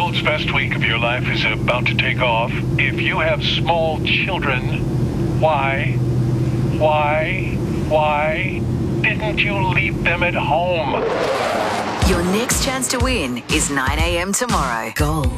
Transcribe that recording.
world's best week of your life is about to take off. If you have small children, why didn't you leave them at home? Your next chance to win is 9 a.m. tomorrow. Gold